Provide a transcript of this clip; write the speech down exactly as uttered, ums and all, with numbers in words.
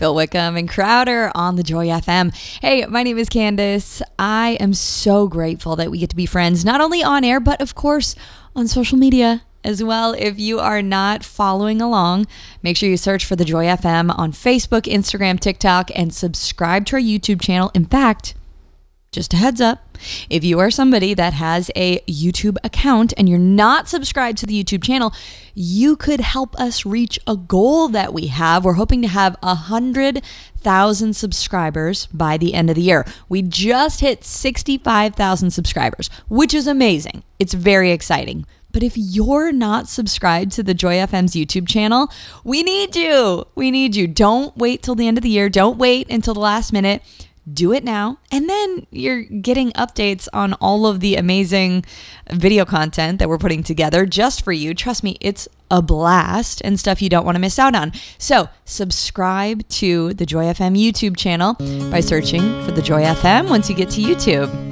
Bill Wickham and Crowder on the Joy F M. Hey, my name is Candace. I am so grateful that we get to be friends, not only on air, but of course on social media as well. If you are not following along, make sure you search for the Joy F M on Facebook, Instagram, TikTok, and subscribe to our YouTube channel. In fact, just a heads up, if you are somebody that has a YouTube account and you're not subscribed to the YouTube channel, you could help us reach a goal that we have. We're hoping to have one hundred thousand subscribers by the end of the year. We just hit sixty-five thousand subscribers, which is amazing. It's very exciting. But if you're not subscribed to the Joy F M's YouTube channel, we need you. We need you. Don't wait till the end of the year. Don't wait until the last minute. Do it now. And then you're getting updates on all of the amazing video content that we're putting together just for you. Trust me, it's a blast and stuff you don't want to miss out on. So subscribe to the Joy F M YouTube channel by searching for the Joy F M once you get to YouTube.